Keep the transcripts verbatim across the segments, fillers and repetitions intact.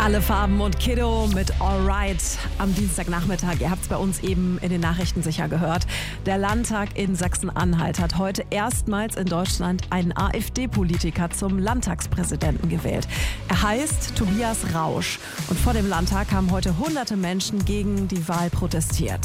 Alle Farben und Kiddo mit Alright am Dienstagnachmittag. Ihr habt es bei uns eben in den Nachrichten sicher gehört. Der Landtag in Sachsen-Anhalt hat heute erstmals in Deutschland einen AfD-Politiker zum Landtagspräsidenten gewählt. Er heißt Tobias Rausch. Und vor dem Landtag haben heute hunderte Menschen gegen die Wahl protestiert.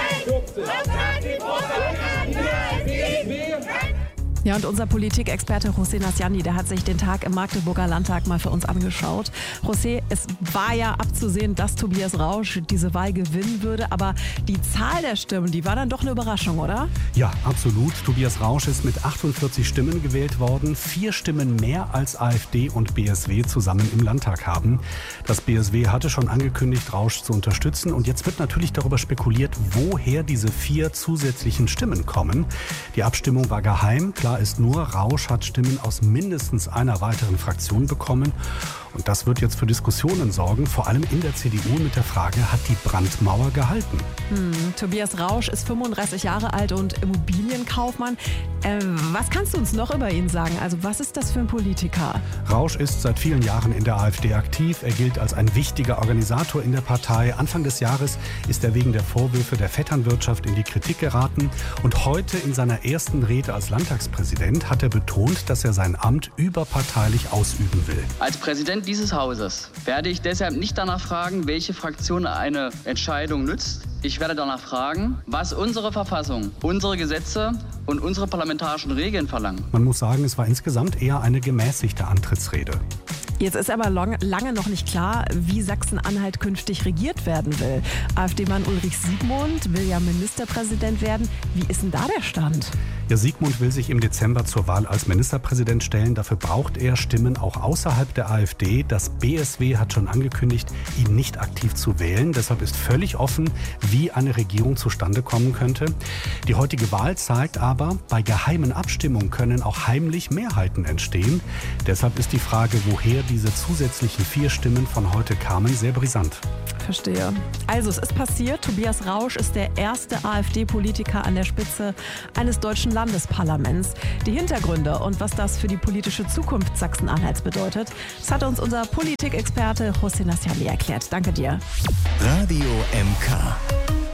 Ja, und unser Politikexperte José Nasciani, der hat sich den Tag im Magdeburger Landtag mal für uns angeschaut. José, es war ja abzusehen, dass Tobias Rausch diese Wahl gewinnen würde, aber die Zahl der Stimmen, die war dann doch eine Überraschung, oder? Ja, absolut. Tobias Rausch ist mit achtundvierzig Stimmen gewählt worden. Vier Stimmen mehr als AfD und B S W zusammen im Landtag haben. Das B S W hatte schon angekündigt, Rausch zu unterstützen. Und jetzt wird natürlich darüber spekuliert, woher diese vier zusätzlichen Stimmen kommen. Die Abstimmung war geheim. Klar ist nur, Rausch hat Stimmen aus mindestens einer weiteren Fraktion bekommen. Und das wird jetzt für Diskussionen sorgen, vor allem in der C D U mit der Frage, hat die Brandmauer gehalten? Hm, Tobias Rausch ist fünfunddreißig Jahre alt und Immobilienkaufmann. Äh, was kannst du uns noch über ihn sagen? Also was ist das für ein Politiker? Rausch ist seit vielen Jahren in der AfD aktiv. Er gilt als ein wichtiger Organisator in der Partei. Anfang des Jahres ist er wegen der Vorwürfe der Vetternwirtschaft in die Kritik geraten. Und heute in seiner ersten Rede als Landtagspräsident hat er betont, dass er sein Amt überparteilich ausüben will. Als Präsident dieses Hauses werde ich deshalb nicht danach fragen, welche Fraktion eine Entscheidung nützt. Ich werde danach fragen, was unsere Verfassung, unsere Gesetze und unsere parlamentarischen Regeln verlangen. Man muss sagen, es war insgesamt eher eine gemäßigte Antrittsrede. Jetzt ist aber lang, lange noch nicht klar, wie Sachsen-Anhalt künftig regiert werden will. AfD-Mann Ulrich Siegmund will ja Ministerpräsident werden. Wie ist denn da der Stand? Ja, Siegmund will sich im Dezember zur Wahl als Ministerpräsident stellen. Dafür braucht er Stimmen auch außerhalb der AfD. Das B S W hat schon angekündigt, ihn nicht aktiv zu wählen. Deshalb ist völlig offen, wie eine Regierung zustande kommen könnte. Die heutige Wahl zeigt aber, bei geheimen Abstimmungen können auch heimlich Mehrheiten entstehen. Deshalb ist die Frage, woher diese zusätzlichen vier Stimmen von heute kamen, sehr brisant. Verstehe. Also es ist passiert, Tobias Rausch ist der erste AfD-Politiker an der Spitze eines deutschen Landesparlaments. Die Hintergründe und was das für die politische Zukunft Sachsen-Anhalts bedeutet, das hat uns unser Politikexperte José Nasciani erklärt. Danke dir. Radio M K.